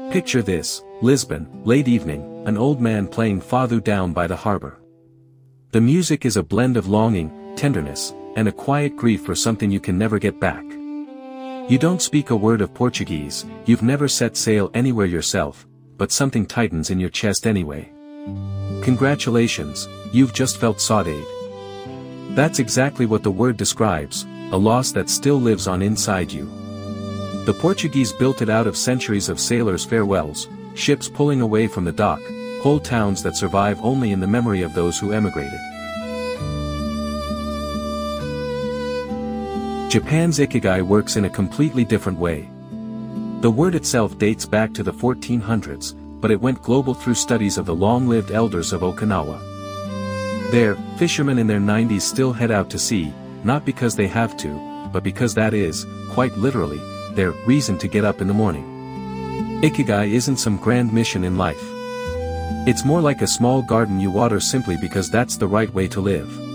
Picture this, Lisbon, late evening, an old man playing fado down by the harbor. The music is a blend of longing, tenderness, and a quiet grief for something you can never get back. You don't speak a word of Portuguese, you've never set sail anywhere yourself, but something tightens in your chest anyway. Congratulations, you've just felt saudade. That's exactly what the word describes, a loss that still lives on inside you. The Portuguese built it out of centuries of sailors' farewells, ships pulling away from the dock, whole towns that survive only in the memory of those who emigrated. Japan's Ikigai works in a completely different way. The word itself dates back to the 1400s, but it went global through studies of the long-lived elders of Okinawa. There, fishermen in their 90s still head out to sea, not because they have to, but because that is, quite literally, their reason to get up in the morning. Ikigai isn't some grand mission in life. It's more like a small garden you water simply because that's the right way to live.